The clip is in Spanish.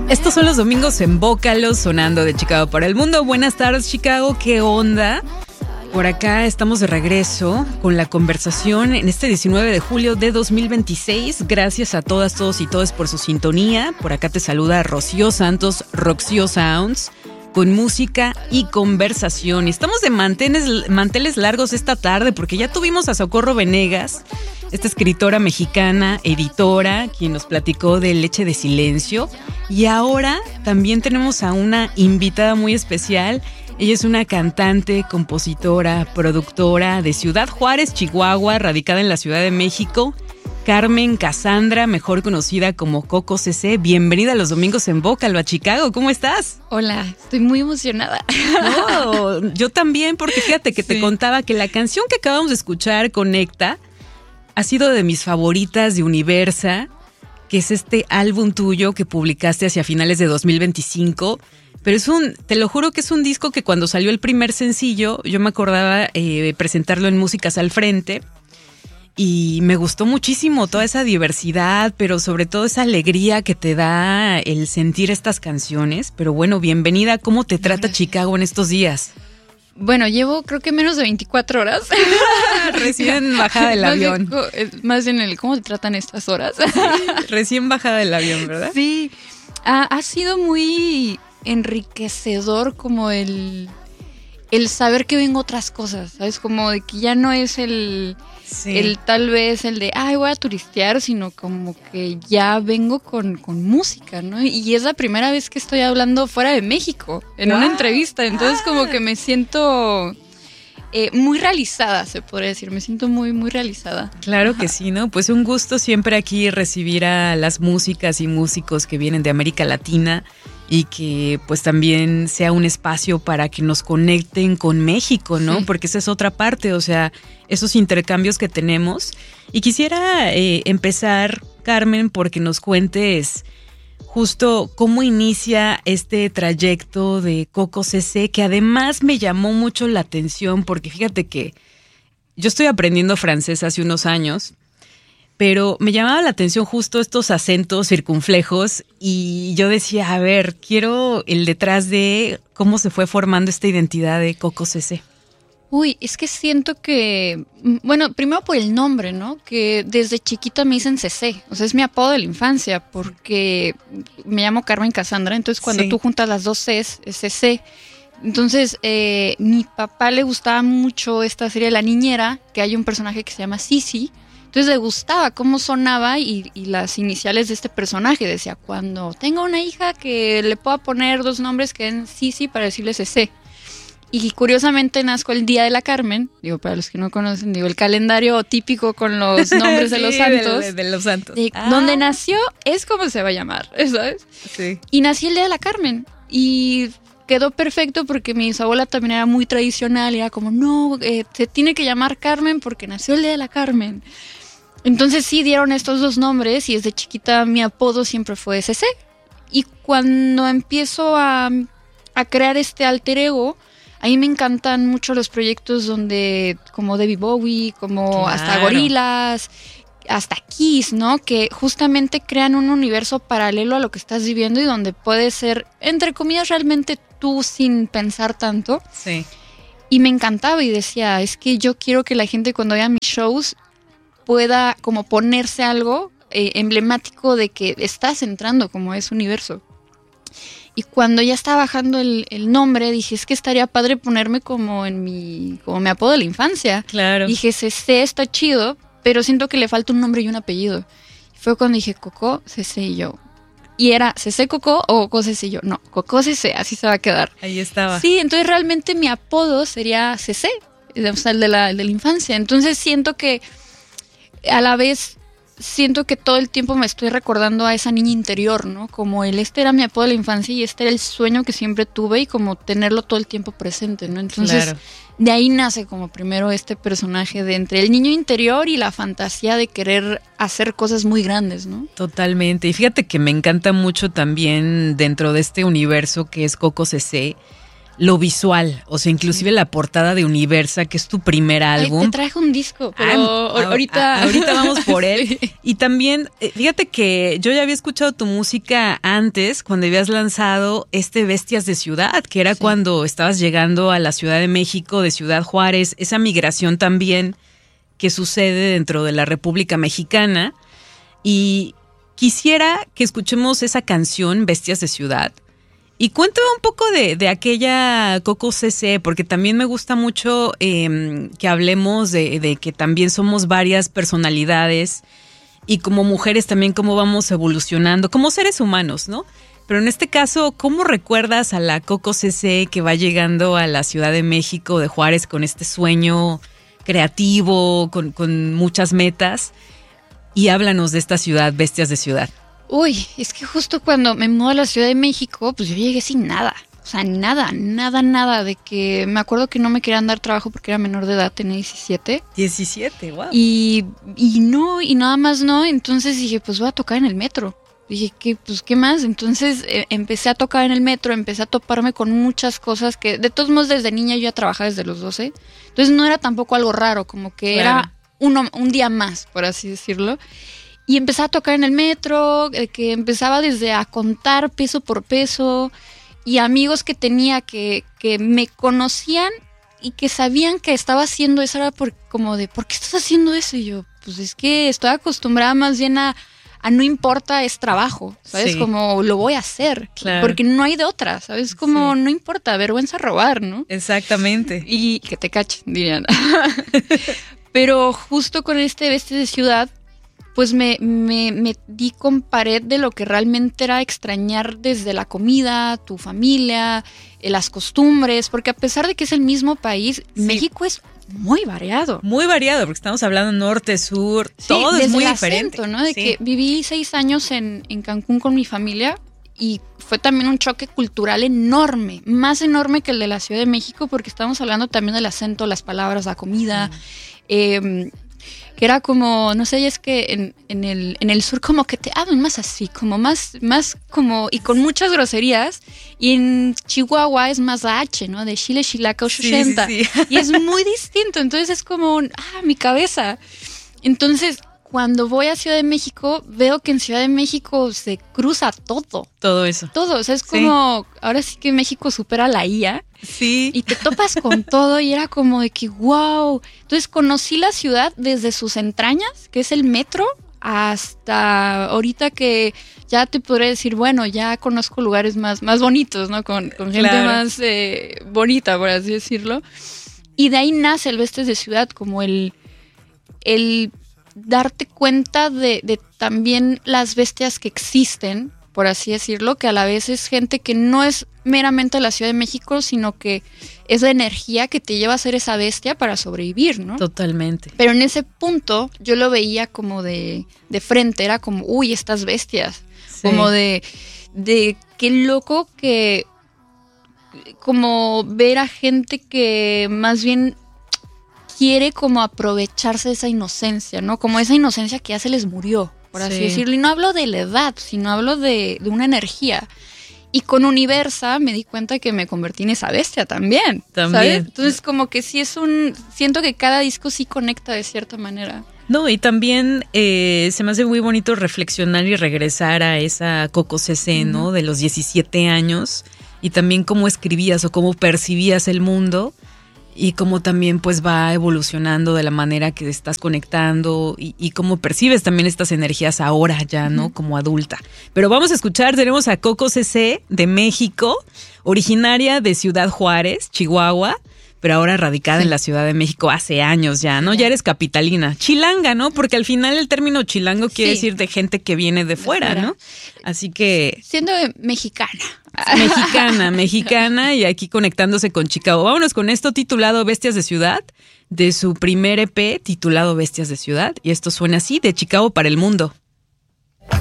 Estos son los domingos en Bócalo, sonando de Chicago para el mundo. Buenas tardes, Chicago, ¿qué onda? Por acá estamos de regreso con la conversación en este 19 de julio de 2026. Gracias a todas, todos y todas por su sintonía. Por acá te saluda Rocío Santos, Roxio Sounds, con música y conversación. Estamos de manteles largos esta tarde porque ya tuvimos a Socorro Venegas, esta escritora mexicana, editora, quien nos platicó de Leche de Silencio. Y ahora también tenemos a una invitada muy especial. Ella es una cantante, compositora, productora de Ciudad Juárez, Chihuahua, radicada en la Ciudad de México. Carmen Casandra, mejor conocida como Coco CC. Bienvenida a los domingos en Bócalo, a Chicago. ¿Cómo estás? Hola, estoy muy emocionada. No, yo también, porque fíjate que te contaba que la canción que acabamos de escuchar, Conecta, ha sido de mis favoritas de Universa, que es este álbum tuyo que publicaste hacia finales de 2025. Pero te lo juro que es un disco que cuando salió el primer sencillo, yo me acordaba presentarlo en Músicas al Frente y me gustó muchísimo toda esa diversidad, pero sobre todo esa alegría que te da el sentir estas canciones. Pero bueno, bienvenida. ¿Cómo te trata Chicago en estos días? Bueno, llevo creo que menos de 24 horas. Recién bajada del avión. Más bien ¿cómo te tratan estas horas? Sí, recién bajada del avión, ¿verdad? Sí, ha sido muy enriquecedor como el saber que ven otras cosas, ¿sabes? Como de que ya no es el tal vez el de, voy a turistear, sino como que ya vengo con música, ¿no? Y es la primera vez que estoy hablando fuera de México, en una entrevista, entonces como que me siento muy realizada, se podría decir, me siento muy, muy realizada. Claro que sí, ¿no? Pues un gusto siempre aquí recibir a las músicas y músicos que vienen de América Latina y que pues también sea un espacio para que nos conecten con México, ¿no? Sí. Porque esa es otra parte, o sea, esos intercambios que tenemos. Y quisiera empezar, Carmen, porque nos cuentes justo cómo inicia este trayecto de Coco CC, que además me llamó mucho la atención, porque fíjate que yo estoy aprendiendo francés hace unos años, pero me llamaba la atención justo estos acentos circunflejos y yo decía, a ver, quiero el detrás de cómo se fue formando esta identidad de Coco CC. Uy, es que siento que, bueno, primero por el nombre, ¿no? Que desde chiquita me dicen CC, o sea, es mi apodo de la infancia porque me llamo Carmen Casandra, entonces cuando tú juntas las dos Cs, es CC. Entonces, mi papá le gustaba mucho esta serie de La Niñera, que hay un personaje que se llama Sisi. Entonces le gustaba cómo sonaba y las iniciales de este personaje. Decía, cuando tenga una hija que le pueda poner dos nombres que den Sisi para decirle CC. Y curiosamente nazco el Día de la Carmen. Digo, para los que no conocen, el calendario típico con los nombres de los santos. De los santos. Donde nació es como se va a llamar, ¿sabes? Sí. Y nací el Día de la Carmen. Y quedó perfecto porque mi bisabuela también era muy tradicional. Y era como, no, se tiene que llamar Carmen porque nació el Día de la Carmen. Entonces sí dieron estos dos nombres y desde chiquita mi apodo siempre fue CC. Y cuando empiezo a crear este alter ego, ahí me encantan mucho los proyectos donde, como David Bowie, como hasta Gorillaz, hasta Kiss, ¿no? Que justamente crean un universo paralelo a lo que estás viviendo y donde puedes ser, entre comillas, realmente tú sin pensar tanto. Sí. Y me encantaba y decía, es que yo quiero que la gente cuando vea mis shows pueda como ponerse algo emblemático de que estás entrando como a ese universo. Y cuando ya estaba bajando el nombre, dije, es que estaría padre ponerme como mi apodo de la infancia. Claro. Dije, CC está chido, pero siento que le falta un nombre y un apellido. Y fue cuando dije, Coco, CC y yo. Y era CC Coco o Coco CC y yo. No, Coco CC, así se va a quedar. Ahí estaba. Sí, entonces realmente mi apodo sería CC, o sea, el de la infancia. Entonces siento que a la vez siento que todo el tiempo me estoy recordando a esa niña interior, ¿no? Como este era mi apodo de la infancia y este era el sueño que siempre tuve y como tenerlo todo el tiempo presente, ¿no? Entonces, de ahí nace como primero este personaje de entre el niño interior y la fantasía de querer hacer cosas muy grandes, ¿no? Totalmente. Y fíjate que me encanta mucho también dentro de este universo que es Coco CC, lo visual, o sea, inclusive la portada de Universa, que es tu primer álbum. Ay, te traje un disco, pero ahorita vamos por él. Sí. Y también, fíjate que yo ya había escuchado tu música antes, cuando habías lanzado Bestias de Ciudad, que era cuando estabas llegando a la Ciudad de México, de Ciudad Juárez, esa migración también que sucede dentro de la República Mexicana. Y quisiera que escuchemos esa canción, Bestias de Ciudad. Y cuéntame un poco de aquella Coco CC, porque también me gusta mucho que hablemos de que también somos varias personalidades y como mujeres también cómo vamos evolucionando, como seres humanos, ¿no? Pero en este caso, ¿cómo recuerdas a la Coco CC que va llegando a la Ciudad de México, de Juárez, con este sueño creativo, con muchas metas? Y háblanos de esta ciudad, Bestias de Ciudad. Uy, es que justo cuando me mudé a la Ciudad de México, pues yo llegué sin nada. O sea, nada. De que me acuerdo que no me querían dar trabajo porque era menor de edad, tenía 17. 17, wow. Y nada más no. Entonces dije, pues voy a tocar en el metro. Dije, ¿qué más? Entonces empecé a tocar en el metro, empecé a toparme con muchas cosas que, de todos modos, desde niña yo ya trabajaba desde los 12. Entonces no era tampoco algo raro, como que era un día más, por así decirlo. Y empecé a tocar en el metro, que empezaba desde a contar peso por peso, y amigos que tenía que me conocían y que sabían que estaba haciendo eso, era ¿por qué estás haciendo eso? Y yo, pues es que estoy acostumbrada más bien a no importa, es trabajo, ¿sabes? Sí. Como lo voy a hacer, claro. Porque no hay de otra, ¿sabes? Como no importa, vergüenza robar, ¿no? Exactamente. Y que te cachen, dirían. Pero justo con Bestias de Ciudad, pues me di con pared de lo que realmente era extrañar desde la comida, tu familia, las costumbres, porque a pesar de que es el mismo país, México es muy variado. Muy variado, porque estamos hablando norte, sur, todo es muy diferente. Acento, ¿no? De que viví 6 años en Cancún con mi familia y fue también un choque cultural enorme, más enorme que el de la Ciudad de México, porque estamos hablando también del acento, las palabras, la comida, que era como, no sé, es que en el sur como que te hablan más así, como más como, y con muchas groserías, y en Chihuahua es más H, ¿no? De Chile, Chilaca, 80, sí. Y es muy distinto, entonces es como, mi cabeza. Entonces, cuando voy a Ciudad de México, veo que en Ciudad de México se cruza todo. Todo eso. Todo, o sea, es como, ahora sí que México supera la IA. Sí. Y te topas con todo y era como de que, wow. Entonces conocí la ciudad desde sus entrañas, que es el metro, hasta ahorita que ya te podré decir, bueno, ya conozco lugares más bonitos, ¿no? Con gente más bonita, por así decirlo. Y de ahí nace el Bestias de Ciudad, como el darte cuenta de también las bestias que existen, por así decirlo, que a la vez es gente que no es meramente la Ciudad de México, sino que es la energía que te lleva a ser esa bestia para sobrevivir, ¿no? Totalmente. Pero en ese punto yo lo veía como de frente, era como, uy, estas bestias, como de qué loco que como ver a gente que más bien quiere como aprovecharse de esa inocencia, ¿no? Como esa inocencia que ya se les murió, por así decirlo. Y no hablo de la edad, sino hablo de una energía. Y con Universa me di cuenta que me convertí en esa bestia también. ¿Sabes? Entonces como que sí siento que cada disco sí conecta de cierta manera. No, y también se me hace muy bonito reflexionar y regresar a esa Coco CC, ¿no? De los 17 años. Y también cómo escribías o cómo percibías el mundo. Y cómo también pues va evolucionando de la manera que estás conectando y cómo percibes también estas energías ahora ya, ¿no? Como adulta. Pero vamos a escuchar, tenemos a Coco CC de México, originaria de Ciudad Juárez, Chihuahua, pero ahora radicada en la Ciudad de México hace años ya, ¿no? Ya eres capitalina. Chilanga, ¿no? Porque al final el término chilango quiere decir de gente que viene de fuera, ¿no? Así que... Siendo mexicana. Mexicana y aquí conectándose con Chicago. Vámonos con esto titulado Bestias de Ciudad, de su primer EP titulado Bestias de Ciudad. Y esto suena así, de Chicago para el mundo.